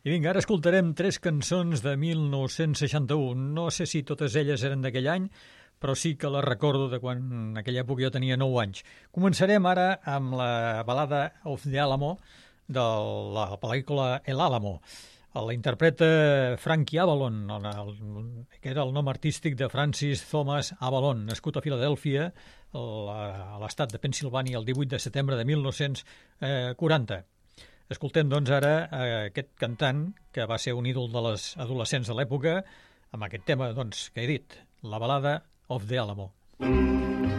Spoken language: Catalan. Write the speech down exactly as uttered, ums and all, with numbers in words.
I vinga, ara escoltarem tres cançons de mil nou-cents seixanta-u. No sé si totes elles eren d'aquell any, però sí que les recordo de quan en aquella època jo tenia nou anys. Començarem ara amb la balada of the Alamo de la pel·lícula El Álamo. La interpreta Frankie Avalon, el, que era el nom artístic de Francis Thomas Avalon, nascut a Filadèlfia, a l'estat de Pennsilvània, el divuit de setembre de mil nou-cents quaranta. Escoltem, doncs, ara aquest cantant, que va ser un ídol de les adolescents de l'època, amb aquest tema, doncs, que he dit, la balada of the Alamo.